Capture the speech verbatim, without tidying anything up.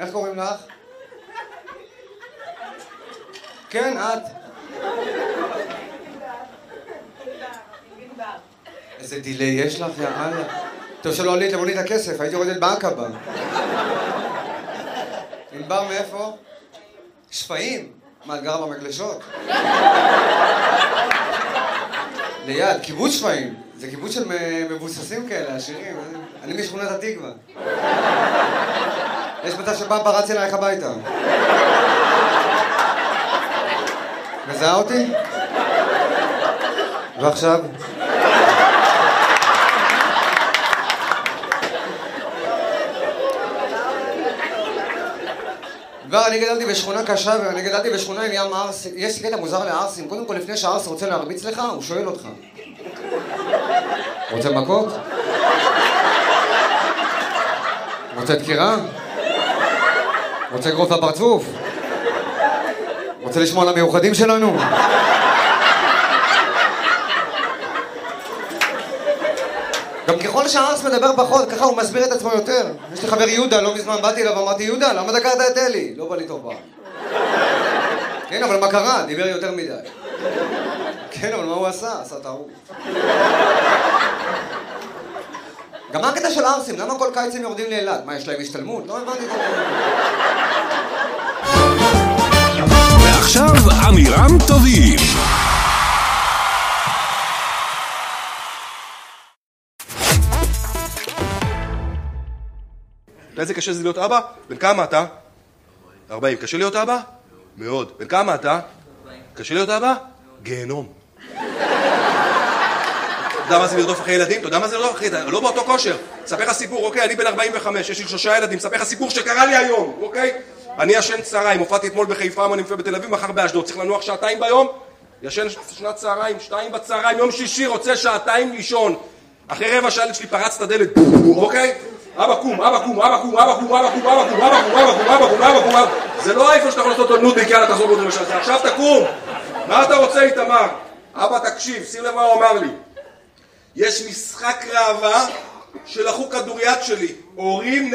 איך קוראים לך? כן, את. איזה דילי יש לך, יאללה. טוב שלא עלית למונית הכסף, הייתי יורדת בעקבה. ענבר מאיפה? שפיים? מה, את גרה במגלשות? ליד, קיבוץ שפיים. זה קיבוץ של מבוססים כאלה, עשירים. אני משכונת התקווה. יש מצב שבא פרץ אלייך הביתה. מזהה אותי? ועכשיו? כבר אני גדלתי בשכונה קשה, ואני גדלתי בשכונה עם ים ערסים. יש קטע מוזר לערסים. קודם כל, לפני שהערס רוצה להרביץ לך, הוא שואל אותך. רוצה מכות? רוצה דקירה? רוצה גרוף לפרצוף? רוצה לשמוע על המיוחדים שלנו? גם ככל שהערס מדבר פחות, ככה הוא מסביר את עצמו יותר. יש לי חבר יהודה, לא מזמן באתי אליו ואמרתי, יהודה, למה דקרת את אלי? לא בא לי טובה. כן, אבל מה קרה? דיבר יותר מדי. כן, אבל מה הוא עשה? עשה טעות. גם מה הקטע של ערסים? למה כל קיץ הם יורדים לאילת? מה, יש להם השתלמות? לא הבנתי את זה. ועכשיו אמירם טובים. איזה קשה זה להיות אבא? בן כמה אתה? ארבעים. קשה להיות אבא? מאוד. בן כמה אתה? קשה להיות אבא? גיהנום. אתה יודע מה זה לרדוף אחרי ילדים? אתה יודע מה זה לרדוף אחרי ילדים? לא באותו כושר. ספר לך סיפור, אוקיי? אני בן ארבעים וחמש, יש לי שלושה ילדים. ספר לך סיפור שקרה לי היום, אוקיי? אני ישן צהריים, הופעתי אתמול בחיפה, אני מופיע בתל אביב, מחר באשדוד. צריך לנוח שעתיים ביום? ישן שנת צהריים, שתיים בצהריים, יום שישי רוצה שעתיים לישון. אחרי רבע שעה שלי פרץ את הדלת, אוקיי? אבא קום, אבא קום, אבא קום, אבא קום, אבא קום, אבא קום, אבא קום, אבא קום, אבא קום, אבא קום. זה לא איפה שאתה יכול לעשות אותו נודניק, יאללה תחזור בו למשל. עכשיו תקום. מה אתה רוצה, איתמר? אבא תקשיב, שים לב מה הוא אמר לי. יש משחק ראווה שלחו כדוריד שלי, הורים